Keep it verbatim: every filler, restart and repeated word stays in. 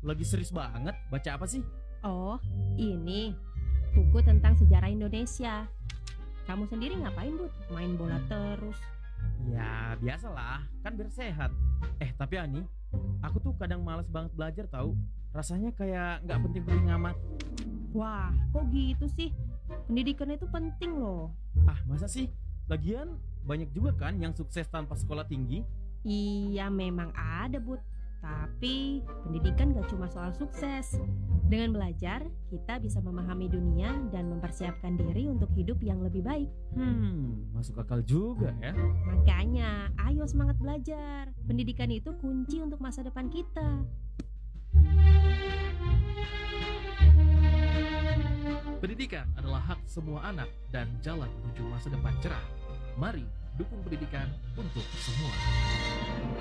lagi serius banget. Baca apa sih? Oh, ini buku tentang sejarah Indonesia. Kamu sendiri ngapain, Bud? Main bola terus. Ya, biasalah, kan biar sehat. Eh, tapi Ani, aku tuh kadang malas banget belajar tahu. Rasanya kayak nggak penting-penting amat. Wah, kok gitu sih? Pendidikan itu penting loh. Ah, masa sih? Lagian banyak juga kan yang sukses tanpa sekolah tinggi. Iya, memang ada, Bud. Tapi pendidikan gak cuma soal sukses. Dengan belajar, kita bisa memahami dunia dan mempersiapkan diri untuk hidup yang lebih baik. Hmm, masuk akal juga ya. Makanya, ayo semangat belajar. Pendidikan itu kunci untuk masa depan kita. Pendidikan adalah hak semua anak dan jalan menuju masa depan cerah. Mari dukung pendidikan untuk semua.